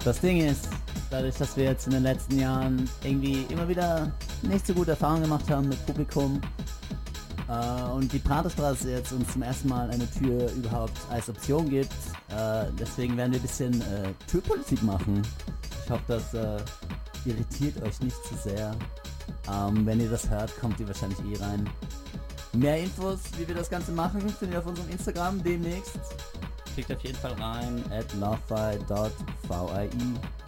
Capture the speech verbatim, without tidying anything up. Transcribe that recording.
Das Ding ist, dadurch, dass wir jetzt in den letzten Jahren irgendwie immer wieder nicht so gute Erfahrungen gemacht haben mit Publikum äh, und die Praterstraße jetzt uns zum ersten Mal eine Tür überhaupt als Option gibt, äh, deswegen werden wir ein bisschen äh, Türpolitik machen. Ich hoffe, das äh, irritiert euch nicht zu sehr. Ähm, wenn ihr das hört, kommt ihr wahrscheinlich eh rein. Mehr Infos, wie wir das Ganze machen, findet ihr auf unserem Instagram demnächst. Klickt auf jeden Fall rein at lofi dot vi.